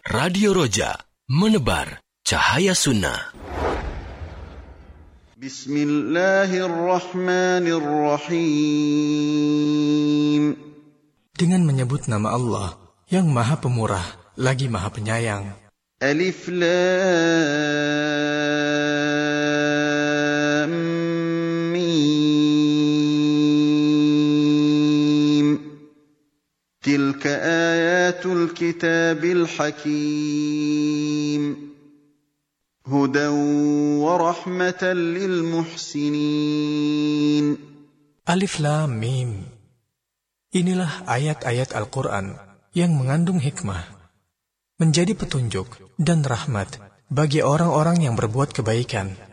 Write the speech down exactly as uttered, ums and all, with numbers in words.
Radio Roja, menebar cahaya sunnah. Bismillahirrahmanirrahim. Dengan menyebut nama Allah yang Maha Pemurah lagi Maha Penyayang. Alif Lam Mim. Tilka ayatul kitabil hakim. Hudan wa rahmatan lil muhsinin. Alif Lam Mim. Inilah ayat-ayat Al-Quran yang mengandung hikmah, menjadi petunjuk dan rahmat bagi orang-orang yang berbuat kebaikan.